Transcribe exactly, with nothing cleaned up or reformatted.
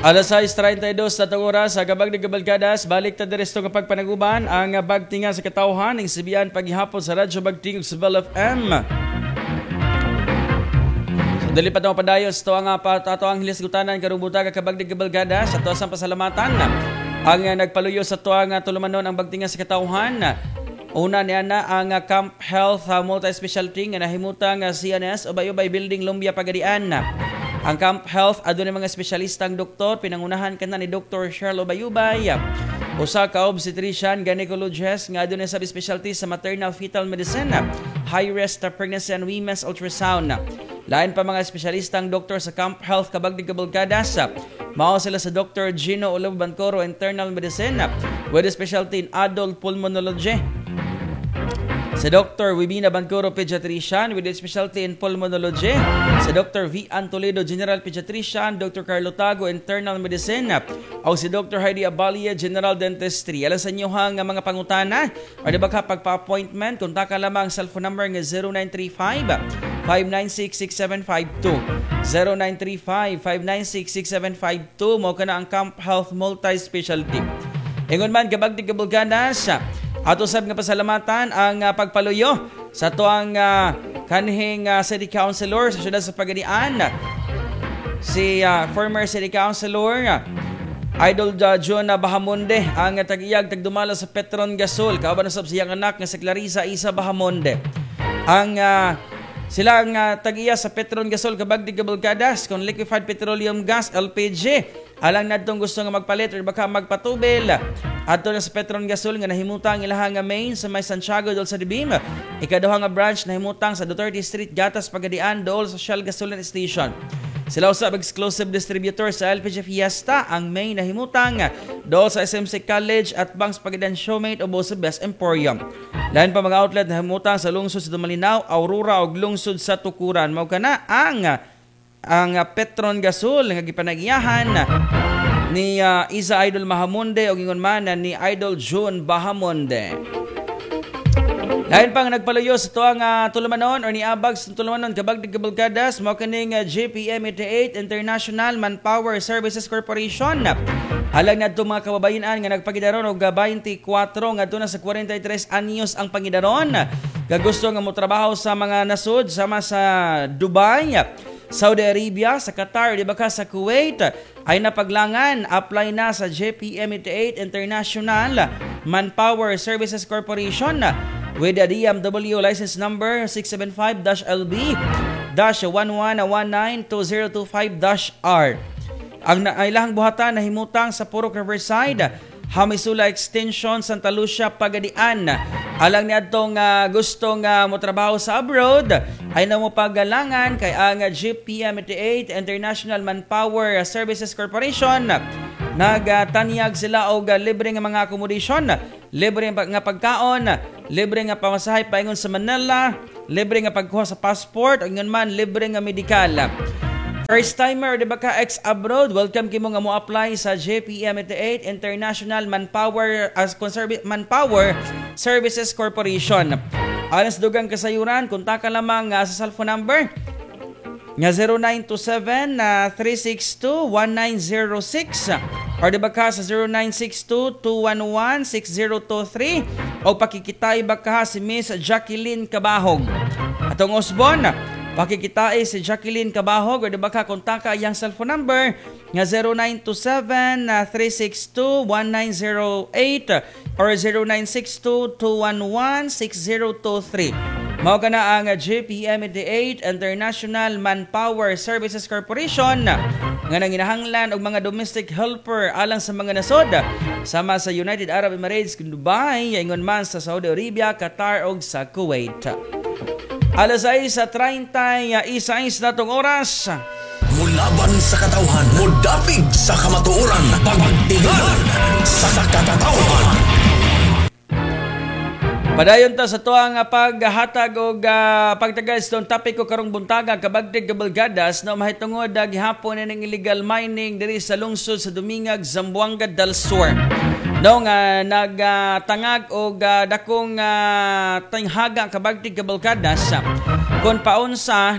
Alas sais treinta y dos sa oras sa Gabag de Gabalgadas, balik ta diresto kapag panaguban ang bagtinga sa katawhan ng Sibian paghihapon sa Radyo Bagting sa Bell F M. So dali pa daw padayos to ang ato ang hilisgutanan karong butaga Gabag de Gabalgadas sa to ang pasalamatan. Ang nagpaluyo sa to ang tulumanon ang bagtinga sa katawhan. Una niya na ang Camp Health uh, Multi-Specialty nga nahimutang uh, C N S Ubay-Ubay Building Lumbia Pagadian. Ang Camp Health adunay mga espesyalistang doktor pinangunahan kana ni Doctor Cheryl Ubay-Ubay. Usa ka obstetrician gynecologist nga adunay subspecialty sa maternal fetal medicine, high risk pregnancy and women's ultrasound. Lain pa mga espesyalistang doktor sa Camp Health Gabag de Gabalgadas. Mao sila sa Doctor Gino Olob Bancoro Internal Medicine with a specialty in adult pulmonology. Sa Doctor Wibina Bancoro Pediatrician with a specialty in pulmonology. Sa Doctor V. Antoledo General Pediatrician, Doctor Carlo Tago Internal Medicine, o si Doctor Heidi Abalia General Dentistry. Alas sa inyo hang mga pangutana o diba ka pagpa-appointment, kontak ka lamang ang cellphone number nga zero nine three five, five nine six, six seven five two. zero nine three five, five nine six, six seven five two. Mao ka na ang Camp Health Multi-Specialty. Ingon man Gabag de Gabalgadas, ato sab nga pasalamatan ang uh, pagpaluyo sa tuang uh, kanhing uh, City Councilor sa siyudad sa Pagadian. Si uh, former City Councilor uh, Idol uh, John Bahamonde ang uh, tag-iyag tagdumala sa Petron Gasol. Kauban na sab siyang anak nga si Clarissa Isa Bahamonde. Ang uh, silang uh, tag-iya sa Petron Gasol Gabag de Gabalgadas kung liquefied petroleum gas L P G. Alang nadtong gusto nga magpalit or baka magpatubil. Adto na sa Petron Gasol nga nahimutang ilahang nga main sa may Santiago dol sa Dibim. Ikaduha nga branch nahimutang sa Duterte Street Gatas Pagadian dol sa Shell Gasoline Station. Sila usab exclusive distributor sa L P G Fiesta ang main nahimutang dol sa S M C College at Banks Pagadian Showmate o sa Best Emporium. Lain pa mga outlet nahimutang sa lungsod sa Dumalinaw, Aurora ug lungsod sa Tukuran. Mao kana ang ang Petron Gasol nga gipanagiyahan ni uh, Isa Idol Bahamonde o gingon man ni Idol John Bahamonde. Lain pang nagpaluyo sa tuang uh, tulumanon or ni Abag sa tulumanon Gabag de Gabalgadas mao kaning uh, J P M eighty-eight International Manpower Services Corporation. Halang nadto mga kababayan nga nagpagidaron og twenty-four nga na sa forty-three anyos ang pangidaron. Gagusto nga mo trabaho sa mga nasud sama sa Dubai, Saudi Arabia, sa Qatar, di ba ka sa Kuwait, ay napaglangan, apply na sa J P M eighty-eight International Manpower Services Corporation with a D M W license number six seven five L B one one one nine two zero two five R. Ang nailahang buhatan na himutang sa Purok Riverside, Hamisula Extension, Santa Lucia, Pagadian. Alang ni adtong uh, gustong uh, mo trabaho sa abroad ay namo pagalangan kay ang uh, J P M eighty-eight International Manpower Services Corporation. Nagtanyag sila og uh, libre nga mga accommodation, libre nga pagkaon, libre nga pamasahe paingon sa Manila, libre nga pagkuha sa passport, ingon man libre nga medikal. First timer, di ba ka ex-abroad? Welcome kimo nga mo apply sa J P M eighty-eight International Manpower as Conserv- Manpower Services Corporation. Alas dugang kasayuran, kontak ka lamang uh, sa cellphone number nga zero nine two seven, three six two, one nine zero six or di ba ka sa zero nine six two, two one one, six zero two three o pakikitay ba ka si Miss Jacqueline Cabahog. Atong Osbon, pakikitae si Jacqueline Cabahog o di ba ka kontaka iyang cellphone number nga zero nine two seven, three six two, one nine zero eight or zero nine six two, two one one, six zero two three. Mao kana ang J P M eighty-eight International Manpower Services Corporation nga nanginahanglan og mga domestic helper alang sa mga nasod sama sa United Arab Emirates, Dubai, ingon man sa Saudi Arabia, Qatar ug sa Kuwait. Alas sais sa treinta y seis na tong oras. Mulaban sa katawhan, mudapig sa kamatuoran, pagtiglan sa katawhan. Padayon ta sa tuang paghatag og uh, pagtagas tong topic ko karong buntaga Gabag de Gabalgadas na mahitungod uh, gihapon ning illegal mining diri sa lungsod sa Dumingag, Zamboanga del Sur. No nga uh, nagtangag uh, og uh, dakong uh, tanghaga Gabag de Gabalgadas uh, kon paunsa